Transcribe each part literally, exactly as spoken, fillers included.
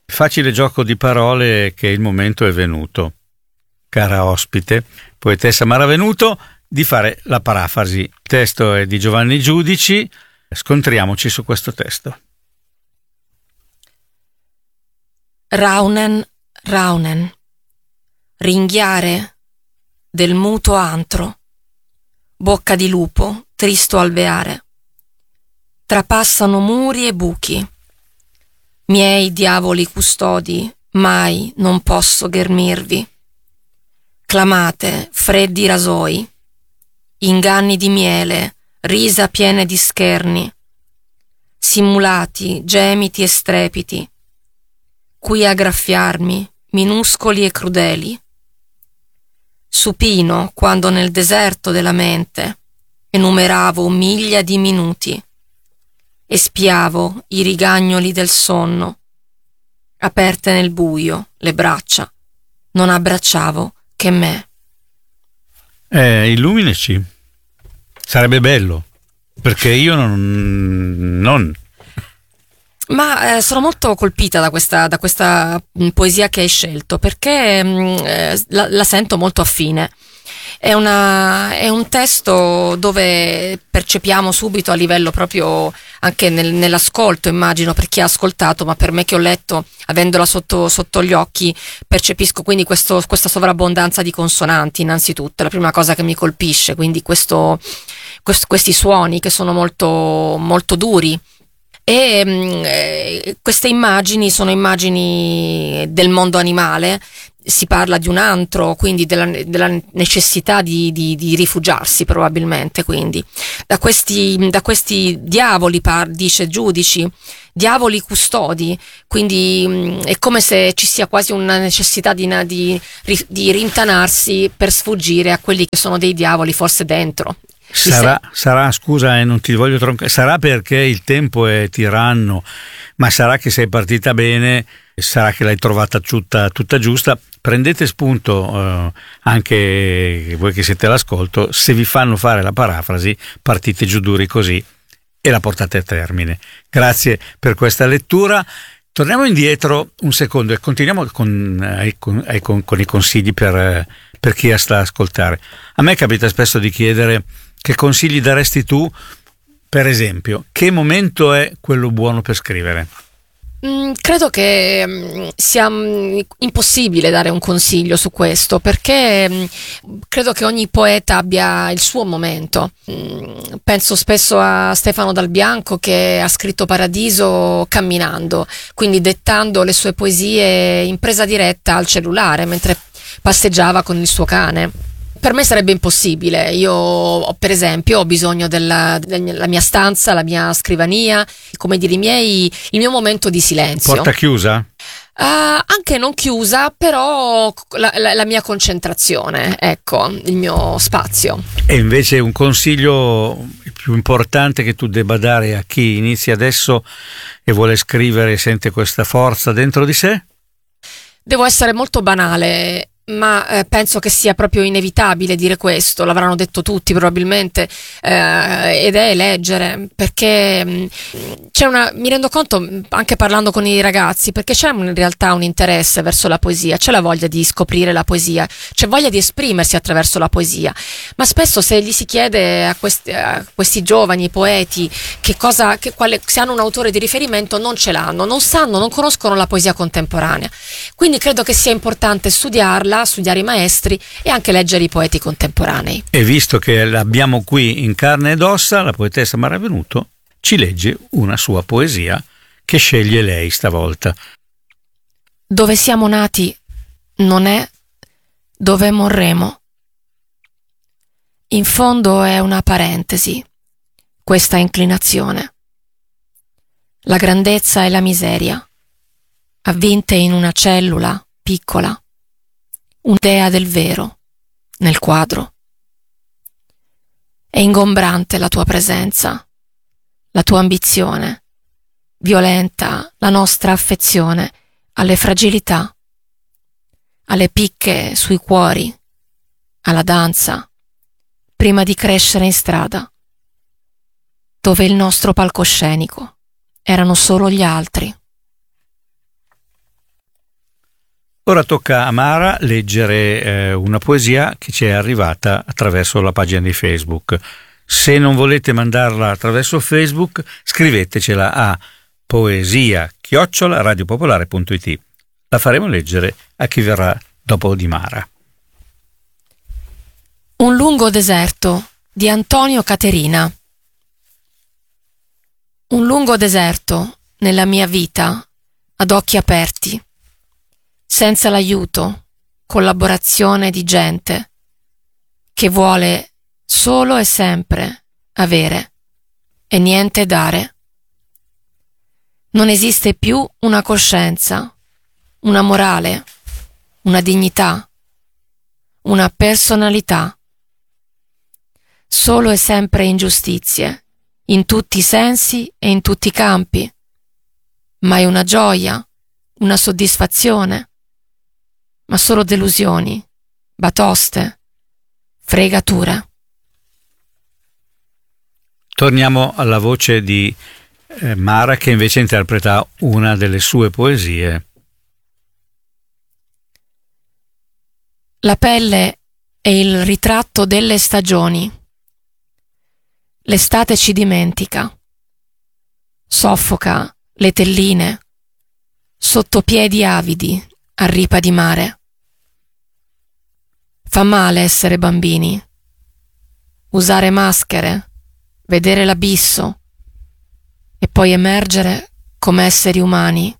Facile gioco di parole che il momento è venuto, cara ospite, poetessa Maravenuto, di fare la parafrasi. Il testo è di Giovanni Giudici, scontriamoci su questo testo. Raunen, raunen, ringhiare del muto antro, bocca di lupo, tristo alveare, trapassano muri e buchi, miei diavoli custodi, mai non posso ghermirvi, clamate, freddi rasoi, inganni di miele, risa piene di scherni, simulati, gemiti e strepiti, qui a graffiarmi, minuscoli e crudeli, supino quando nel deserto della mente enumeravo miglia di minuti, e spiavo i rigagnoli del sonno, aperte nel buio le braccia, non abbracciavo che me. Eh, illuminaci. Sarebbe bello, perché io non... non. Ma eh, sono molto colpita da questa, da questa mh, poesia che hai scelto, perché mh, eh, la, la sento molto affine. È, una, è un testo dove percepiamo subito a livello proprio anche nel, nell'ascolto, immagino per chi ha ascoltato, ma per me che ho letto, avendola sotto, sotto gli occhi, percepisco quindi questo, questa sovrabbondanza di consonanti innanzitutto, è la prima cosa che mi colpisce, quindi questo, quest, questi suoni che sono molto, molto duri. E eh, queste immagini sono immagini del mondo animale, si parla di un antro, quindi della, della necessità di, di, di rifugiarsi probabilmente, quindi da questi, da questi diavoli, par, dice Giudici, diavoli custodi, quindi mh, è come se ci sia quasi una necessità di, di, di rintanarsi per sfuggire a quelli che sono dei diavoli forse dentro. Sarà, sarà, scusa, eh, non ti voglio troncare, sarà perché il tempo è tiranno, ma sarà che sei partita bene, sarà che l'hai trovata tutta, tutta giusta. Prendete spunto, eh, anche voi che siete all'ascolto, se vi fanno fare la parafrasi, partite giù duri così e la portate a termine. Grazie per questa lettura. Torniamo indietro un secondo e continuiamo con, eh, con, eh, con, con i consigli per, eh, per chi sta a ascoltare. A me capita spesso di chiedere: che consigli daresti tu, per esempio? Che momento è quello buono per scrivere? Mm, credo che mm, sia mm, impossibile dare un consiglio su questo, perché mm, credo che ogni poeta abbia il suo momento. Mm, penso spesso a Stefano Dal Bianco, che ha scritto Paradiso camminando, quindi dettando le sue poesie in presa diretta al cellulare mentre passeggiava con il suo cane. Per me sarebbe impossibile. Io, per esempio, ho bisogno della, della mia stanza, la mia scrivania, come dire, i miei, il mio momento di silenzio. Porta chiusa? Uh, anche non chiusa, però la, la, la mia concentrazione, ecco, il mio spazio. E invece un consiglio più importante che tu debba dare a chi inizia adesso e vuole scrivere e sente questa forza dentro di sé? Devo essere molto banale, ma eh, penso che sia proprio inevitabile dire questo, l'avranno detto tutti probabilmente, eh, ed è leggere, perché mh, c'è una, mi rendo conto anche parlando con i ragazzi, perché c'è in realtà un interesse verso la poesia, c'è la voglia di scoprire la poesia, c'è voglia di esprimersi attraverso la poesia, ma spesso se gli si chiede a questi, a questi giovani poeti che cosa, che, quale, se hanno un autore di riferimento, non ce l'hanno, non sanno, non conoscono la poesia contemporanea, quindi credo che sia importante studiarla, studiare i maestri e anche leggere i poeti contemporanei. E visto che l'abbiamo qui in carne ed ossa, la poetessa Maravenuto ci legge una sua poesia che sceglie lei stavolta. Dove siamo nati non è dove morremo. In fondo è una parentesi, questa inclinazione. La grandezza e la miseria, avvinte in una cellula piccola, un'idea del vero nel quadro. È ingombrante la tua presenza, la tua ambizione, violenta la nostra affezione alle fragilità, alle picche sui cuori, alla danza, prima di crescere in strada, dove il nostro palcoscenico erano solo gli altri. Ora tocca a Mara leggere eh, una poesia che ci è arrivata attraverso la pagina di Facebook. Se non volete mandarla attraverso Facebook, scrivetecela a poesia chiocciola radiopopolare punto it. La faremo leggere a chi verrà dopo di Mara. Un lungo deserto di Antonio Caterina. Un lungo deserto nella mia vita ad occhi aperti, senza l'aiuto, collaborazione di gente che vuole solo e sempre avere e niente dare. Non esiste più una coscienza, una morale, una dignità, una personalità. Solo e sempre ingiustizie, in tutti i sensi e in tutti i campi. Mai una gioia, una soddisfazione, ma solo delusioni, batoste, fregature. Torniamo alla voce di eh, Mara, che invece interpreta una delle sue poesie. La pelle è il ritratto delle stagioni. L'estate ci dimentica, soffoca le telline, sotto piedi avidi a ripa di mare. Fa male essere bambini, usare maschere, vedere l'abisso e poi emergere come esseri umani.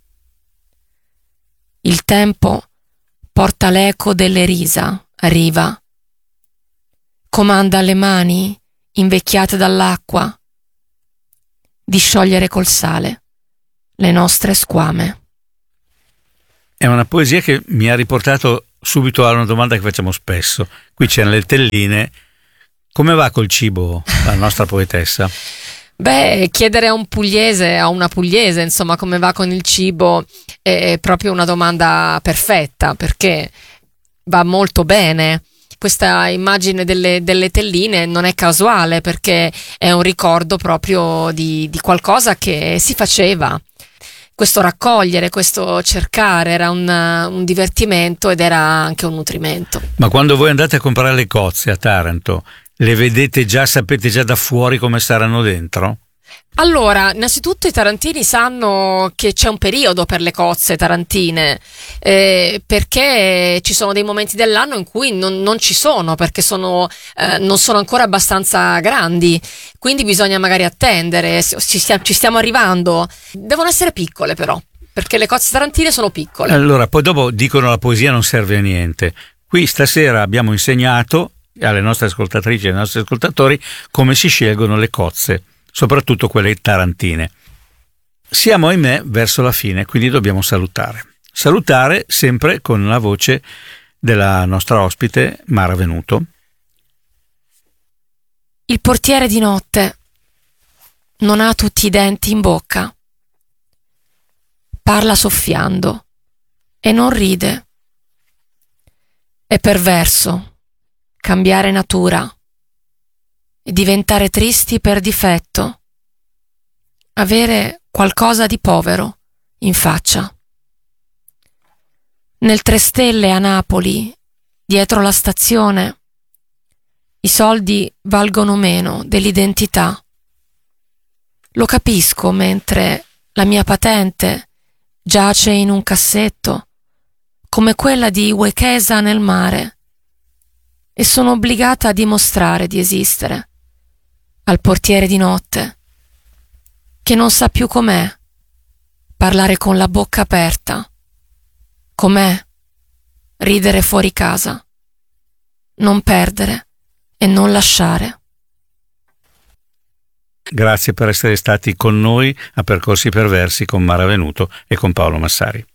Il tempo porta l'eco delle risa a riva, comanda alle mani invecchiate dall'acqua di sciogliere col sale le nostre squame. È una poesia che mi ha riportato subito a una domanda che facciamo spesso. Qui c'erano le telline. Come va col cibo la nostra poetessa? Beh, chiedere a un pugliese, a una pugliese, insomma, come va con il cibo è proprio una domanda perfetta, perché va molto bene. Questa immagine delle, delle telline non è casuale, perché è un ricordo proprio di, di qualcosa che si faceva. Questo raccogliere, questo cercare era un, un divertimento ed era anche un nutrimento. Ma quando voi andate a comprare le cozze a Taranto, le vedete già, sapete già da fuori come saranno dentro? Allora, innanzitutto i tarantini sanno che c'è un periodo per le cozze tarantine, eh, perché ci sono dei momenti dell'anno in cui non, non ci sono, perché sono, eh, non sono ancora abbastanza grandi, quindi bisogna magari attendere, ci stiamo, ci stiamo arrivando. Devono essere piccole però, perché le cozze tarantine sono piccole. Allora, poi dopo dicono la poesia non serve a niente. Qui stasera abbiamo insegnato alle nostre ascoltatrici e ai nostri ascoltatori come si scelgono le cozze, soprattutto quelle tarantine. Siamo, ahimè, verso la fine, quindi dobbiamo salutare. Salutare sempre con la voce della nostra ospite Mara Venuto. Il portiere di notte non ha tutti i denti in bocca. Parla soffiando e non ride. È perverso cambiare natura e diventare tristi per difetto, avere qualcosa di povero in faccia. Nel Tre Stelle a Napoli, dietro la stazione, i soldi valgono meno dell'identità. Lo capisco mentre la mia patente giace in un cassetto, come quella di Wechesa nel mare, e sono obbligata a dimostrare di esistere al portiere di notte, che non sa più com'è parlare con la bocca aperta, com'è ridere fuori casa, non perdere e non lasciare. Grazie per essere stati con noi a Percorsi Perversi con Mara Venuto e con Paolo Massari.